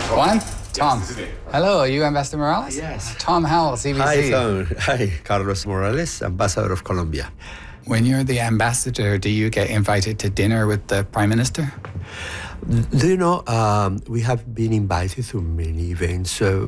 One? Tom. Yes, this is it. Hello, are you Ambassador Morales? Yes. Tom Howell, CBC. Hi, Tom. Hi, Carlos Morales, Ambassador of Colombia. When you're the ambassador, do you get invited to dinner with the Prime Minister? Do you know, we have been invited to many events.